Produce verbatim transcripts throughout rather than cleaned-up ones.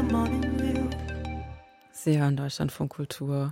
Sie hören Deutschlandfunk Kultur.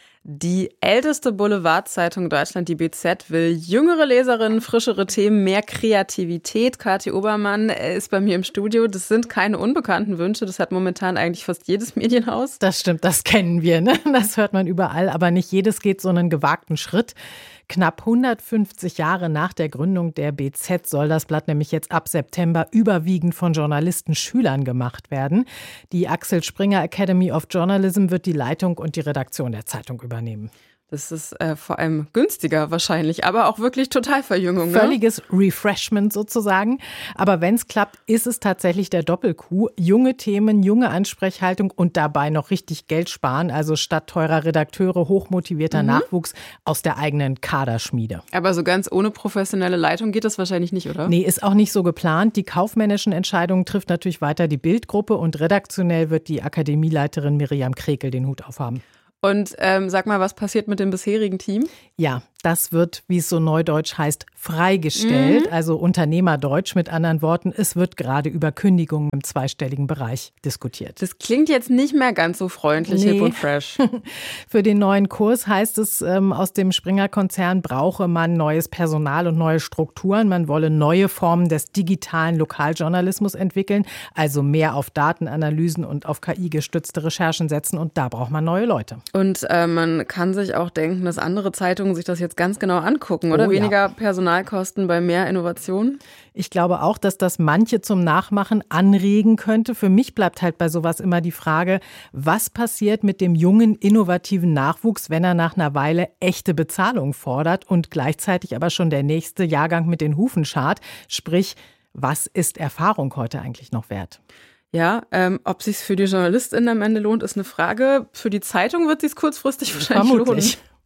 Die älteste Boulevardzeitung in Deutschland, die B Z, will jüngere Leserinnen, frischere Themen, mehr Kreativität. Kathi Obermann ist bei mir im Studio. Das sind keine unbekannten Wünsche. Das hat momentan eigentlich fast jedes Medienhaus. Das stimmt, das kennen wir, ne? Das hört man überall. Aber nicht jedes geht so einen gewagten Schritt. Knapp hundertfünfzig Jahre nach der Gründung der B Z soll das Blatt nämlich jetzt ab September überwiegend von Journalisten Schülern gemacht werden. Die Axel Springer Academy of Journalism wird die Leitung und die Redaktion der Zeitung übernehmen. Das ist äh, vor allem günstiger wahrscheinlich, aber auch wirklich Totalverjüngung. Ne? Völliges Refreshment sozusagen. Aber wenn es klappt, ist es tatsächlich der Doppelcoup. Junge Themen, junge Ansprechhaltung und dabei noch richtig Geld sparen. Also statt teurer Redakteure, hochmotivierter mhm. Nachwuchs aus der eigenen Kaderschmiede. Aber so ganz ohne professionelle Leitung geht das wahrscheinlich nicht, oder? Nee, ist auch nicht so geplant. Die kaufmännischen Entscheidungen trifft natürlich weiter die Bildgruppe und redaktionell wird die Akademieleiterin Miriam Krekel den Hut aufhaben. Und ähm, sag mal, was passiert mit dem bisherigen Team? Ja, das wird, wie es so neudeutsch heißt, freigestellt. Mhm. Also Unternehmerdeutsch mit anderen Worten. Es wird gerade über Kündigungen im zweistelligen Bereich diskutiert. Das klingt jetzt nicht mehr ganz so freundlich, nee. hip und fresh. Für den neuen Kurs heißt es, ähm, aus dem Springer-Konzern brauche man neues Personal und neue Strukturen. Man wolle neue Formen des digitalen Lokaljournalismus entwickeln. Also mehr auf Datenanalysen und auf K I-gestützte Recherchen setzen. Und da braucht man neue Leute. Und äh, man kann sich auch denken, dass andere Zeitungen sich das jetzt ganz genau angucken, oder? Oh, Weniger ja. Personalkosten bei mehr Innovation? Ich glaube auch, dass das manche zum Nachmachen anregen könnte. Für mich bleibt halt bei sowas immer die Frage, was passiert mit dem jungen, innovativen Nachwuchs, wenn er nach einer Weile echte Bezahlung fordert und gleichzeitig aber schon der nächste Jahrgang mit den Hufen schart? Sprich, was ist Erfahrung heute eigentlich noch wert? Ja, ähm, ob sich's für die JournalistInnen am Ende lohnt, ist eine Frage. Für die Zeitung wird sich's kurzfristig wahrscheinlich Vermutlich. lohnen.